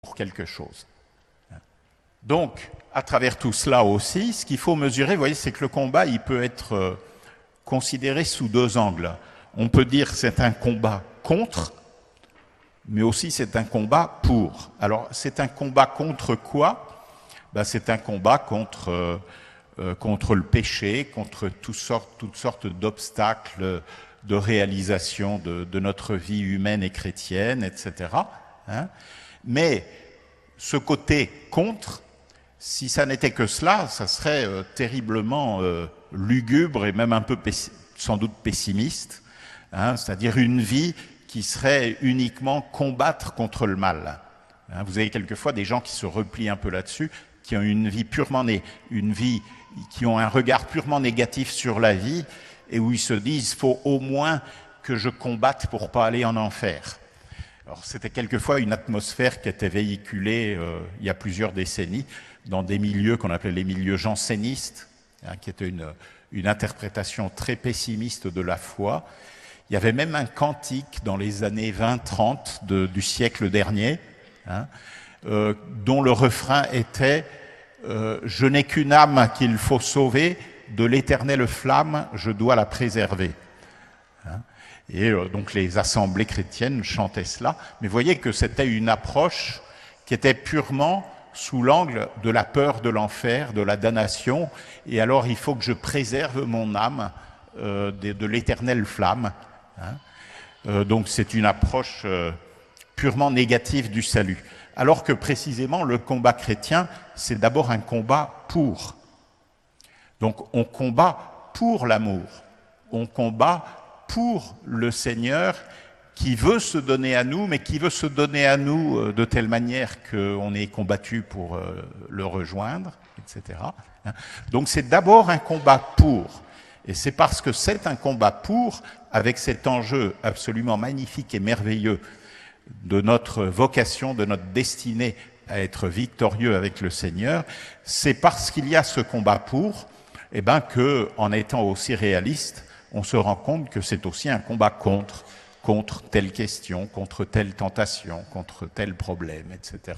pour quelque chose. Donc, à travers tout cela aussi, ce qu'il faut mesurer, vous voyez, c'est que le combat, il peut être considéré sous deux angles. On peut dire que c'est un combat contre, mais aussi c'est un combat pour. Alors, c'est un combat contre quoi? C'est un combat contre le péché, contre toutes sortes d'obstacles de réalisation de notre vie humaine et chrétienne, etc. Mais ce côté contre, si ça n'était que cela, ça serait terriblement lugubre et même un peu sans doute pessimiste, c'est-à-dire une vie qui serait uniquement combattre contre le mal. Vous avez quelquefois des gens qui se replient un peu là-dessus, qui ont une vie qui ont un regard purement négatif sur la vie et où ils se disent « il faut au moins que je combatte pour pas aller en enfer ». Alors, c'était quelquefois une atmosphère qui était véhiculée il y a plusieurs décennies dans des milieux qu'on appelait les milieux jansénistes, qui était une interprétation très pessimiste de la foi. Il y avait même un cantique dans les années 20-30 du siècle dernier, dont le refrain était « Je n'ai qu'une âme qu'il faut sauver, de l'éternelle flamme, je dois la préserver ». Et donc les assemblées chrétiennes chantaient cela. Mais vous voyez que c'était une approche qui était purement sous l'angle de la peur de l'enfer, de la damnation. Et alors il faut que je préserve mon âme de l'éternelle flamme. Donc c'est une approche purement négative du salut. Alors que précisément le combat chrétien, c'est d'abord un combat pour. Donc on combat pour l'amour. On combat pour le Seigneur qui veut se donner à nous, mais qui veut se donner à nous de telle manière qu'on est combattu pour le rejoindre, etc. Donc c'est d'abord un combat pour. Et c'est parce que c'est un combat pour, avec cet enjeu absolument magnifique et merveilleux de notre vocation, de notre destinée à être victorieux avec le Seigneur, c'est parce qu'il y a ce combat pour, que, en étant aussi réaliste, on se rend compte que c'est aussi un combat contre telle question, contre telle tentation, contre tel problème, etc.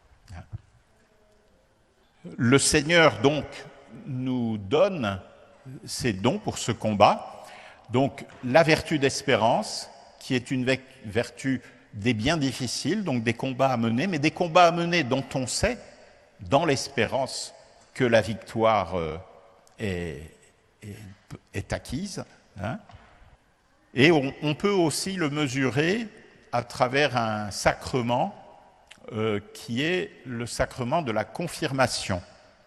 Le Seigneur, donc, nous donne ses dons pour ce combat. Donc, la vertu d'espérance, qui est une vertu des biens difficiles, donc des combats à mener, mais des combats à mener dont on sait, dans l'espérance, que la victoire est acquise. Et on peut aussi le mesurer à travers un sacrement qui est le sacrement de la confirmation.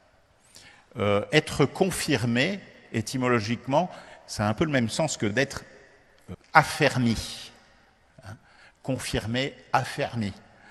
Être confirmé, étymologiquement, ça a un peu le même sens que d'être affermi. Confirmé, affermi.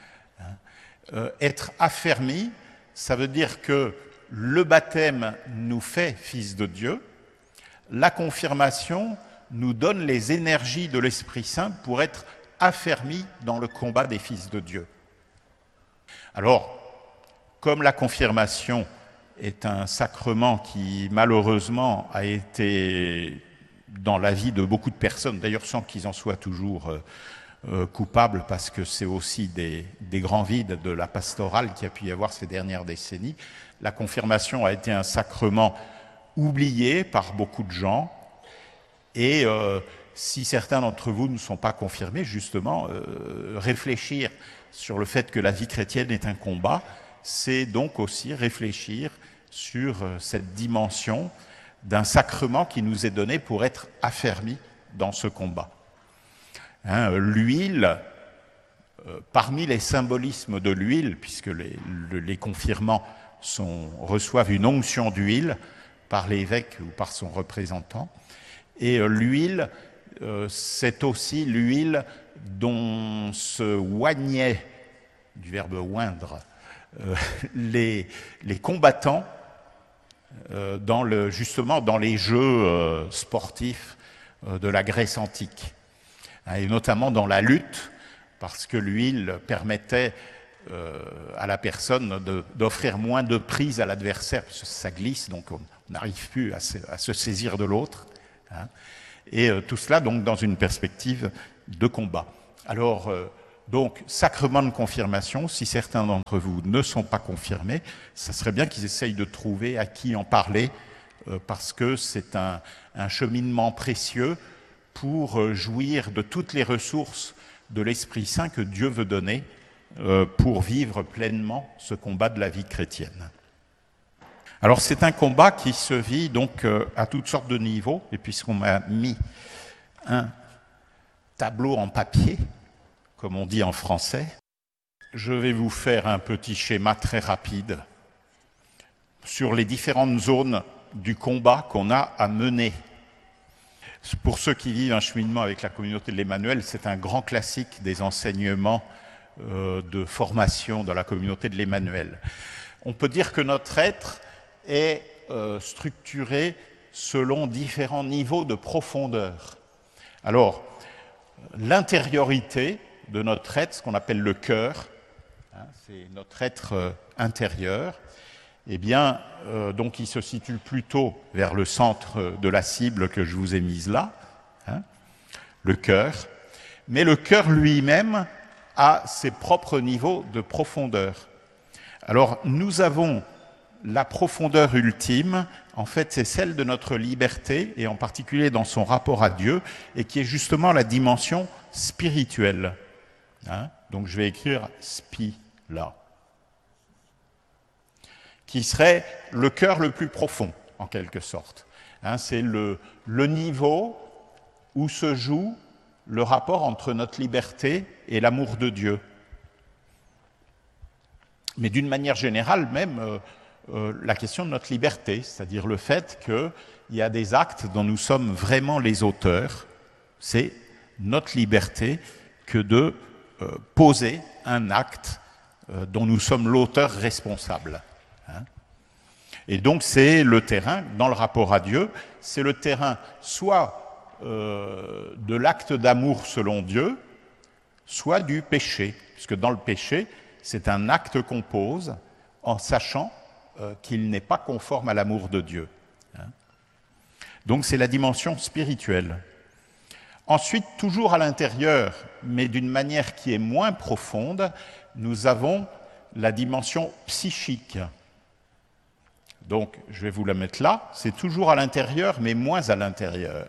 Être affermi, ça veut dire que le baptême nous fait fils de Dieu. La confirmation nous donne les énergies de l'Esprit Saint pour être affermis dans le combat des fils de Dieu. Alors, comme la confirmation est un sacrement qui, malheureusement, a été dans la vie de beaucoup de personnes, d'ailleurs sans qu'ils en soient toujours coupables, parce que c'est aussi des grands vides de la pastorale qu'il y a pu y avoir ces dernières décennies, la confirmation a été un sacrement oublié par beaucoup de gens. Et si certains d'entre vous ne sont pas confirmés, justement, réfléchir sur le fait que la vie chrétienne est un combat, c'est donc aussi réfléchir sur cette dimension d'un sacrement qui nous est donné pour être affermis dans ce combat. L'huile, parmi les symbolismes de l'huile, puisque les confirmants reçoivent une onction d'huile par l'évêque ou par son représentant, et l'huile, c'est aussi l'huile dont se oignaient, du verbe oindre, les combattants justement dans les jeux sportifs de la Grèce antique, et notamment dans la lutte, parce que l'huile permettait à la personne d'offrir moins de prise à l'adversaire, parce que ça glisse, donc on n'arrive plus à se saisir de l'autre. Et tout cela donc dans une perspective de combat. Alors Donc, sacrement de confirmation, si certains d'entre vous ne sont pas confirmés, ça serait bien qu'ils essayent de trouver à qui en parler, parce que c'est un cheminement précieux pour jouir de toutes les ressources de l'Esprit Saint que Dieu veut donner pour vivre pleinement ce combat de la vie chrétienne. Alors c'est un combat qui se vit donc à toutes sortes de niveaux, et puisqu'on m'a mis un tableau en papier, comme on dit en français, je vais vous faire un petit schéma très rapide sur les différentes zones du combat qu'on a à mener. Pour ceux qui vivent un cheminement avec la communauté de l'Emmanuel, c'est un grand classique des enseignements de formation dans la communauté de l'Emmanuel. On peut dire que notre être est structuré selon différents niveaux de profondeur. Alors, l'intériorité de notre être, ce qu'on appelle le cœur, c'est notre être intérieur, eh bien, donc il se situe plutôt vers le centre de la cible que je vous ai mise là, le cœur. Mais le cœur lui-même a ses propres niveaux de profondeur. Alors, nous avons la profondeur ultime, en fait, c'est celle de notre liberté, et en particulier dans son rapport à Dieu, et qui est justement la dimension spirituelle. Donc, je vais écrire « spi » là, qui serait le cœur le plus profond, en quelque sorte. C'est le niveau où se joue le rapport entre notre liberté et l'amour de Dieu. Mais d'une manière générale, même la question de notre liberté, c'est-à-dire le fait qu'il y a des actes dont nous sommes vraiment les auteurs, c'est notre liberté que de poser un acte dont nous sommes l'auteur responsable. Et donc c'est le terrain, dans le rapport à Dieu, c'est le terrain soit de l'acte d'amour selon Dieu, soit du péché. Puisque dans le péché, c'est un acte qu'on pose en sachant qu'il n'est pas conforme à l'amour de Dieu. Donc c'est la dimension spirituelle. Ensuite, toujours à l'intérieur, mais d'une manière qui est moins profonde, nous avons la dimension psychique. Donc, je vais vous la mettre là, c'est toujours à l'intérieur, mais moins à l'intérieur.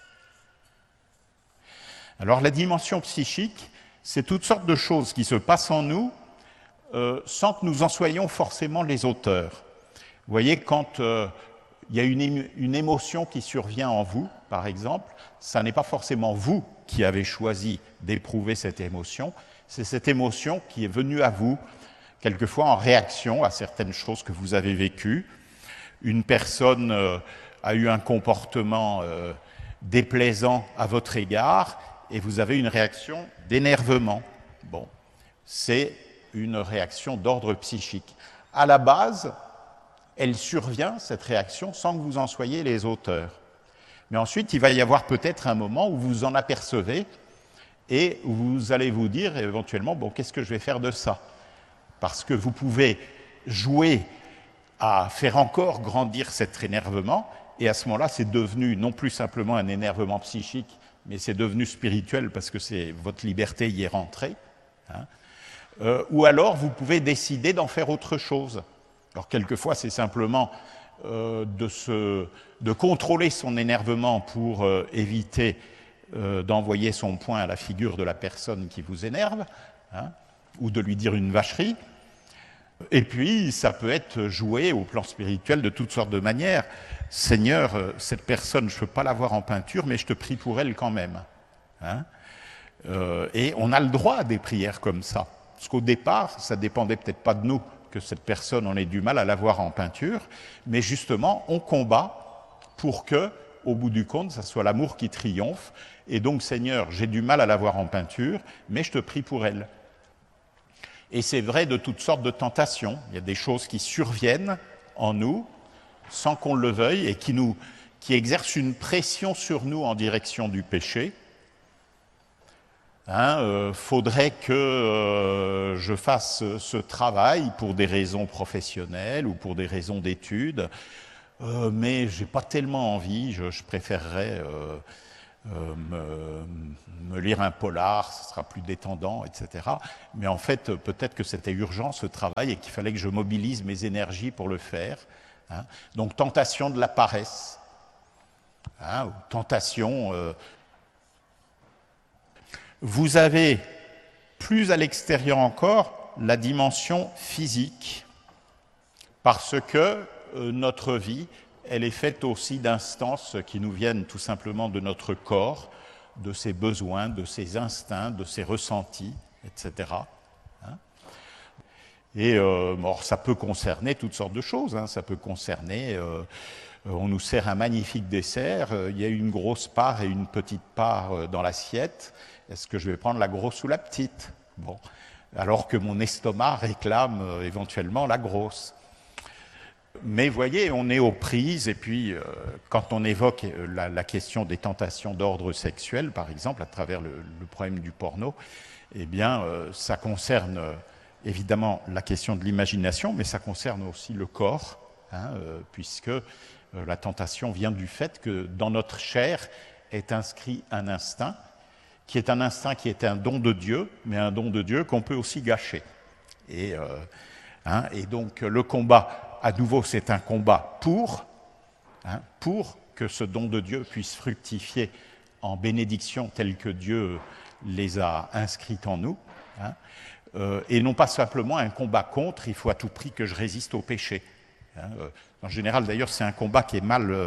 Alors, la dimension psychique, c'est toutes sortes de choses qui se passent en nous sans que nous en soyons forcément les auteurs. Vous voyez, quand il y a une émotion qui survient en vous, par exemple, ça n'est pas forcément vous qui avez choisi d'éprouver cette émotion, c'est cette émotion qui est venue à vous, quelquefois en réaction à certaines choses que vous avez vécues. Une personne a eu un comportement déplaisant à votre égard et vous avez une réaction d'énervement. Bon, c'est une réaction d'ordre psychique. À la base, elle survient, cette réaction, sans que vous en soyez les auteurs. Mais ensuite, il va y avoir peut-être un moment où vous en apercevez et où vous allez vous dire éventuellement, bon, qu'est-ce que je vais faire de ça? Parce que vous pouvez jouer à faire encore grandir cet énervement, et à ce moment-là, c'est devenu non plus simplement un énervement psychique, mais c'est devenu spirituel parce que votre liberté y est rentrée. Ou alors, vous pouvez décider d'en faire autre chose. Alors, quelquefois, c'est simplement de contrôler son énervement pour éviter d'envoyer son poing à la figure de la personne qui vous énerve, ou de lui dire une vacherie. Et puis, ça peut être joué au plan spirituel de toutes sortes de manières. Seigneur, cette personne, je ne peux pas la voir en peinture, mais je te prie pour elle quand même. Et on a le droit à des prières comme ça. Parce qu'au départ, ça ne dépendait peut-être pas de nous que cette personne, on ait du mal à la voir en peinture, mais justement, on combat pour que, au bout du compte, ça soit l'amour qui triomphe. Et donc, Seigneur, j'ai du mal à la voir en peinture, mais je te prie pour elle. Et c'est vrai de toutes sortes de tentations. Il y a des choses qui surviennent en nous, sans qu'on le veuille, et qui exercent une pression sur nous en direction du péché. Faudrait que je fasse ce travail pour des raisons professionnelles ou pour des raisons d'études, mais j'ai pas tellement envie, je préférerais me lire un polar, ce sera plus détendant, etc. Mais en fait, peut-être que c'était urgent ce travail et qu'il fallait que je mobilise mes énergies pour le faire. Hein. Donc, tentation de la paresse, hein, ou tentation. Vous avez, plus à l'extérieur encore, la dimension physique, parce que notre vie, elle est faite aussi d'instances qui nous viennent tout simplement de notre corps, de ses besoins, de ses instincts, de ses ressentis, etc. Hein. Et ça peut concerner toutes sortes de choses. Hein. Ça peut concerner, on nous sert un magnifique dessert, il y a une grosse part et une petite part dans l'assiette. Est-ce que je vais prendre la grosse ou la petite? Bon, alors que mon estomac réclame éventuellement la grosse. Mais vous voyez, on est aux prises, et puis quand on évoque la question des tentations d'ordre sexuel, par exemple, à travers le problème du porno, eh bien, ça concerne évidemment la question de l'imagination, mais ça concerne aussi le corps, hein, puisque la tentation vient du fait que dans notre chair est inscrit un instinct qui est un don de Dieu, mais un don de Dieu qu'on peut aussi gâcher. Et donc le combat, à nouveau, c'est un combat pour que ce don de Dieu puisse fructifier en bénédictions telles que Dieu les a inscrites en nous, hein, et non pas simplement un combat contre, il faut à tout prix que je résiste au péché. Hein. En général, d'ailleurs, c'est un combat qui est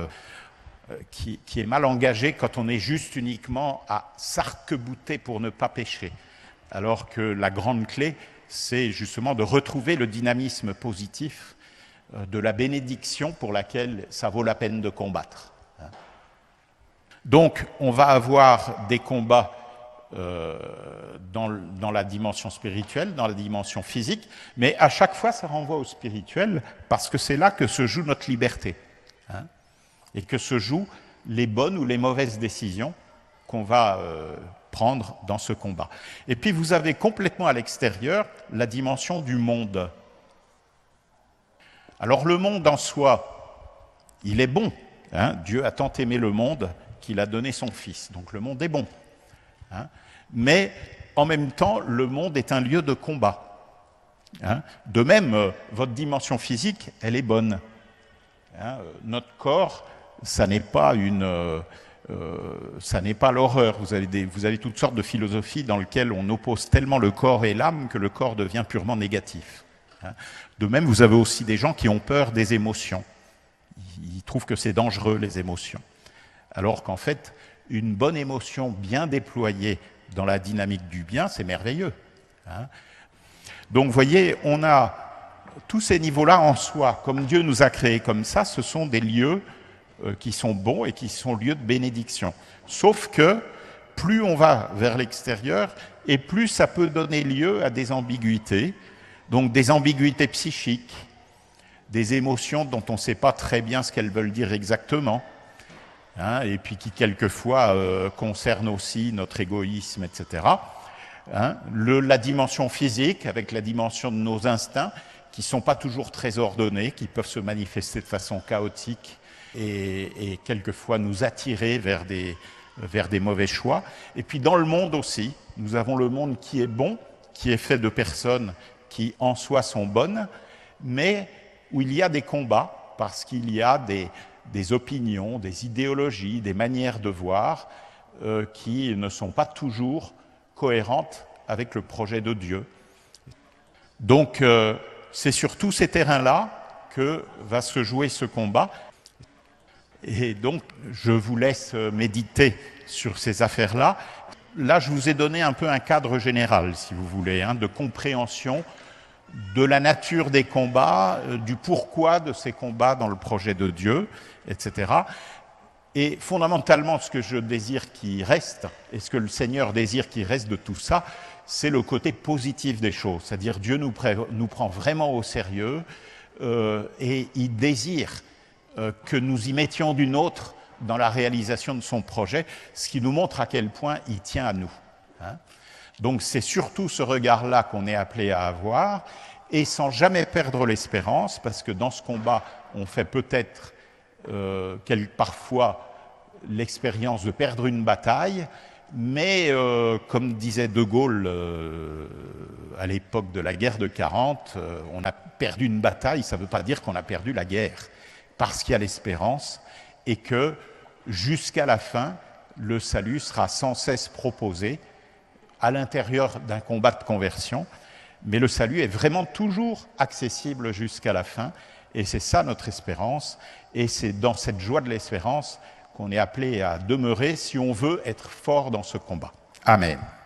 mal engagé quand on est juste uniquement à s'arc-bouter pour ne pas pécher, alors que la grande clé, c'est justement de retrouver le dynamisme positif de la bénédiction pour laquelle ça vaut la peine de combattre. Donc, on va avoir des combats dans la dimension spirituelle, dans la dimension physique, mais à chaque fois, ça renvoie au spirituel, parce que c'est là que se joue notre liberté, hein, et que se jouent les bonnes ou les mauvaises décisions qu'on va prendre dans ce combat. Et puis, vous avez complètement à l'extérieur la dimension du monde. Alors le monde en soi, il est bon. Hein. Dieu a tant aimé le monde qu'il a donné son Fils. Donc le monde est bon. Hein. Mais en même temps, le monde est un lieu de combat. Hein. De même, votre dimension physique, elle est bonne. Hein. Notre corps, ça n'est pas l'horreur. Vous avez toutes sortes de philosophies dans lesquelles on oppose tellement le corps et l'âme que le corps devient purement négatif. De même, vous avez aussi des gens qui ont peur des émotions. Ils trouvent que c'est dangereux, les émotions. Alors qu'en fait, une bonne émotion bien déployée dans la dynamique du bien, c'est merveilleux. Hein. Donc, vous voyez, on a tous ces niveaux-là en soi. Comme Dieu nous a créés comme ça, ce sont des lieux qui sont bons et qui sont lieux de bénédiction. Sauf que plus on va vers l'extérieur, et plus ça peut donner lieu à des ambiguïtés. Donc des ambiguïtés psychiques, des émotions dont on ne sait pas très bien ce qu'elles veulent dire exactement, hein, et puis qui quelquefois concernent aussi notre égoïsme, etc. Hein, la dimension physique avec la dimension de nos instincts qui ne sont pas toujours très ordonnés, qui peuvent se manifester de façon chaotique et quelquefois nous attirer vers des mauvais choix. Et puis dans le monde aussi, nous avons le monde qui est bon, qui est fait de personnes qui en soi sont bonnes, mais où il y a des combats, parce qu'il y a des opinions, des idéologies, des manières de voir qui ne sont pas toujours cohérentes avec le projet de Dieu. Donc c'est sur tous ces terrains-là que va se jouer ce combat. Et donc je vous laisse méditer sur ces affaires-là. Là, je vous ai donné un peu un cadre général, si vous voulez, hein, de compréhension de la nature des combats, du pourquoi de ces combats dans le projet de Dieu, etc. Et fondamentalement, ce que je désire qui reste, et ce que le Seigneur désire qui reste de tout ça, c'est le côté positif des choses. C'est-à-dire Dieu nous prend vraiment au sérieux et il désire que nous y mettions du nôtre dans la réalisation de son projet, ce qui nous montre à quel point il tient à nous. Hein. Donc c'est surtout ce regard-là qu'on est appelé à avoir, et sans jamais perdre l'espérance, parce que dans ce combat, on fait peut-être parfois l'expérience de perdre une bataille, mais comme disait De Gaulle à l'époque de la guerre de 40, on a perdu une bataille, ça ne veut pas dire qu'on a perdu la guerre, parce qu'il y a l'espérance et que jusqu'à la fin, le salut sera sans cesse proposé à l'intérieur d'un combat de conversion, mais le salut est vraiment toujours accessible jusqu'à la fin, et c'est ça notre espérance, et c'est dans cette joie de l'espérance qu'on est appelé à demeurer si on veut être fort dans ce combat. Amen.